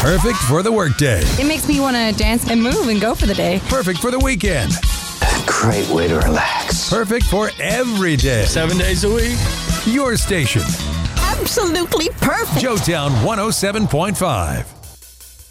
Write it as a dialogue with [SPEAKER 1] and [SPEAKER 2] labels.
[SPEAKER 1] Perfect for the workday.
[SPEAKER 2] It makes me want to dance and move and go for the day.
[SPEAKER 1] Perfect for the weekend.
[SPEAKER 3] Great way to relax.
[SPEAKER 1] Perfect for every day.
[SPEAKER 4] 7 days a week.
[SPEAKER 1] Your station.
[SPEAKER 5] Absolutely perfect.
[SPEAKER 1] Joetown 107.5.